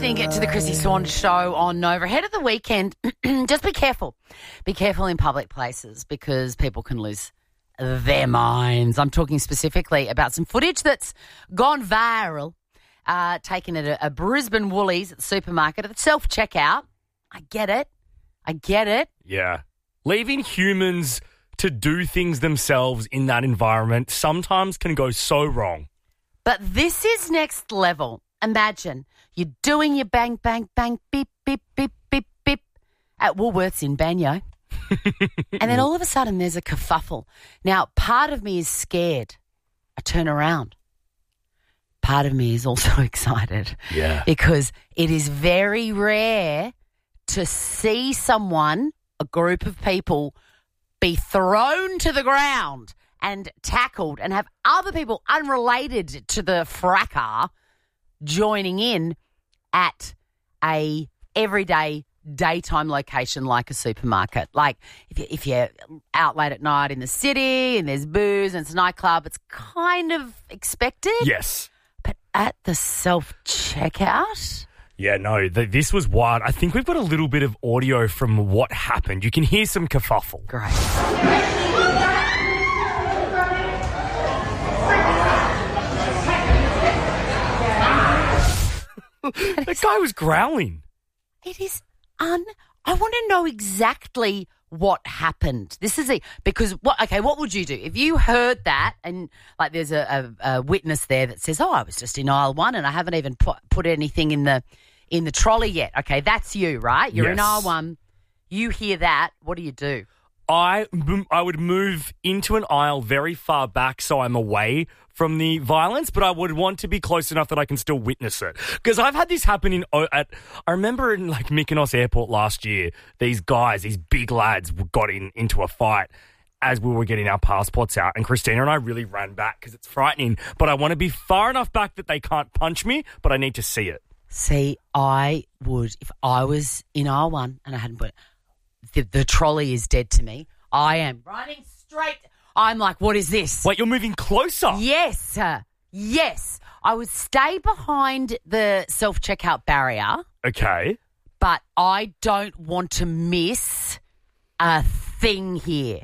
listening to the Chrissy Swan Show on Nova. Ahead of the weekend, just be careful. Be careful in public places because people can lose their minds. I'm talking specifically about some footage that's gone viral, taken at a Brisbane Woolies at the supermarket at the self-checkout. I get it. Yeah. Leaving humans to do things themselves in that environment sometimes can go so wrong. But this is next level. Imagine you're doing your bang, bang, bang, beep, beep, beep, beep, beep at Woolworths in Banyo. And then all of a sudden there's a kerfuffle. Now, part of me is scared. I turn around. Part of me is also excited. Yeah. Because it is very rare to see someone, a group of people, be thrown to the ground and tackled and have other people unrelated to the fracas joining in at a everyday daytime location like a supermarket. Like if you're out late at night in the city and there's booze and it's a nightclub, it's kind of expected. Yes. But at the self-checkout? Yeah, no, this was wild. I think we've got a little bit of audio from what happened. You can hear some kerfuffle. Great. That guy was growling. It is I want to know exactly what happened. This is it. Because, what would you do? If you heard that and, like, there's a witness there that says, I was just in aisle 1 and I haven't even put anything in the trolley yet. Okay, that's you, right? You're in aisle 1. You hear that. What do you do? I would move into an aisle very far back so I'm away from the violence, but I would want to be close enough that I can still witness it. Because I've had this happen I remember in like Mykonos Airport last year, these big lads got into a fight as we were getting our passports out, and Christina and I really ran back because it's frightening, but I want to be far enough back that they can't punch me, but I need to see it. See, I would, if I was in aisle 1 and I hadn't put the trolley is dead to me. I am running straight. I'm like, what is this? Wait, you're moving closer? Yes. Yes. I would stay behind the self-checkout barrier. Okay. But I don't want to miss a thing here.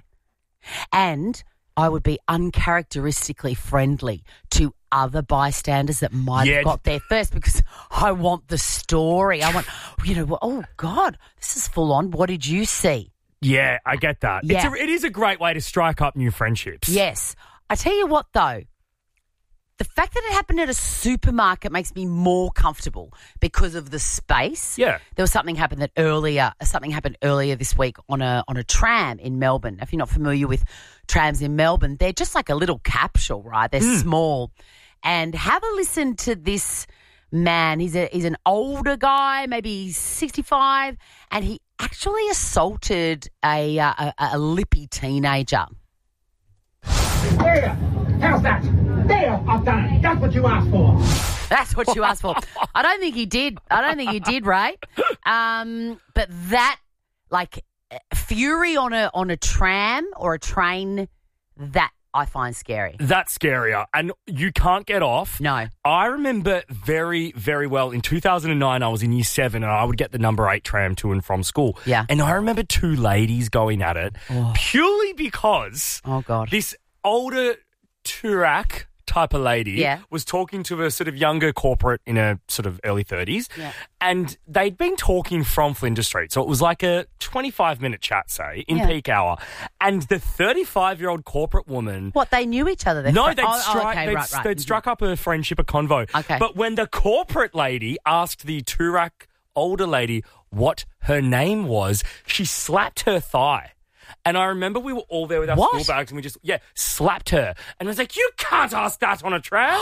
And I would be uncharacteristically friendly to other bystanders that might have got there first because I want the story. I want, oh, God, this is full on. What did you see? Yeah, I get that. Yeah. It is a great way to strike up new friendships. Yes. I tell you what, though, the fact that it happened at a supermarket makes me more comfortable because of the space. Yeah. There was something happened earlier this week on a tram in Melbourne. If you're not familiar with trams in Melbourne, they're just like a little capsule, right? They're small. And have a listen to this man. He's an older guy, maybe 65, and he actually assaulted a lippy teenager. There, how's that? There, I've done it. That's what you asked for. That's what you asked for. I don't think he did, Ray. But that, like, fury on a tram or a train, that I find scary. That's scarier. And you can't get off. No. I remember very, very well in 2009, I was in year 7 and I would get the number 8 tram to and from school. Yeah. And I remember 2 ladies going at it purely because this older Turak type of lady was talking to a sort of younger corporate in her sort of early 30s. Yeah. And they'd been talking from Flinders Street. So it was like a 25-minute chat, say, in peak hour. And the 35-year-old corporate woman... What, they knew each other? They'd struck up a friendship, a convo. Okay. But when the corporate lady asked the Turak older lady what her name was, she slapped her thigh. And I remember we were all there with our school bags and we just, slapped her. And I was like, you can't ask that on a tram.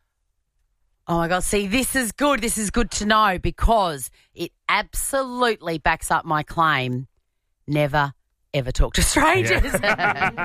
Oh, my God. See, this is good. This is good to know because it absolutely backs up my claim. Never, ever talk to strangers. Yeah.